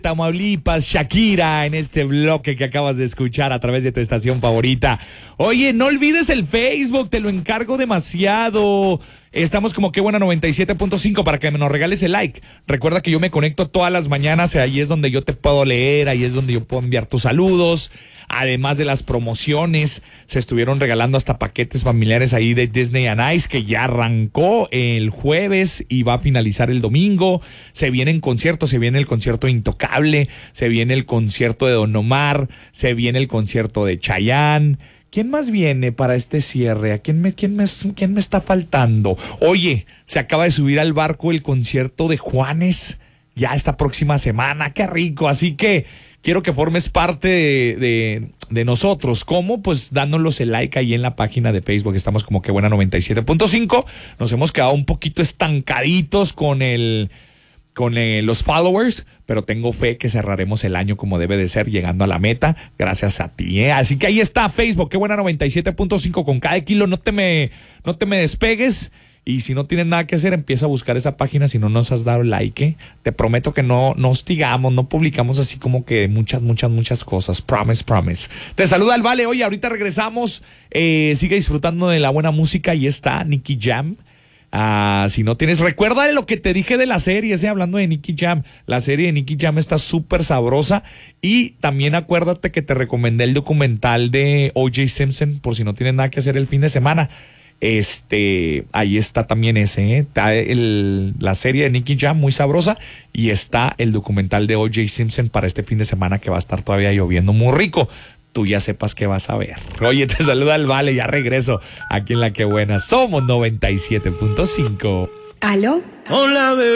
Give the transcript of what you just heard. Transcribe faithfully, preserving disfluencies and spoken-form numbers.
Tamaulipas, Shakira, en este bloque que acabas de escuchar a través de tu estación favorita. Oye, no olvides el Facebook, te lo encargo demasiado. Estamos como Qué Buena noventa y siete punto cinco para que nos regales el like. Recuerda que yo me conecto todas las mañanas, ahí es donde yo te puedo leer, ahí es donde yo puedo enviar tus saludos. Además de las promociones, se estuvieron regalando hasta paquetes familiares ahí de Disney on Ice, que ya arrancó el jueves y va a finalizar el domingo. Se vienen conciertos, se viene el concierto de Intocable, se viene el concierto de Don Omar, se viene el concierto de Chayanne. ¿Quién más viene para este cierre? ¿A quién me, quién me, quién me está faltando? Oye, se acaba de subir al barco el concierto de Juanes ya esta próxima semana. ¡Qué rico! Así que quiero que formes parte de, de, de nosotros. ¿Cómo? Pues dándonos el like ahí en la página de Facebook. Estamos como Qué Buena noventa y siete punto cinco. Nos hemos quedado un poquito estancaditos con el... con eh, los followers, pero tengo fe que cerraremos el año como debe de ser, llegando a la meta, gracias a ti, ¿eh? Así que ahí está, Facebook, Qué Buena noventa y siete punto cinco, con cada kilo, no te me, no te me despegues, y si no tienes nada que hacer, empieza a buscar esa página si no nos has dado like, ¿eh? Te prometo que no, no hostigamos, no publicamos así como que muchas, muchas, muchas cosas, promise, promise. Te saluda el Vale, oye, ahorita regresamos, eh, sigue disfrutando de la buena música, y está Nicky Jam. Ah, si no tienes, recuerda de lo que te dije de la serie, ¿eh? Hablando de Nicky Jam, la serie de Nicky Jam está súper sabrosa, y también acuérdate que te recomendé el documental de O J Simpson, por si no tienes nada que hacer el fin de semana. Este, ahí está también ese, ¿eh? Está el, la serie de Nicky Jam muy sabrosa, y está el documental de O J Simpson para este fin de semana, que va a estar todavía lloviendo muy rico. Tú ya sepas que vas a ver. Oye, te saluda el Vale, ya regreso aquí en La Qué Buena. Somos noventa y siete punto cinco. ¿Aló? Hola, bebé.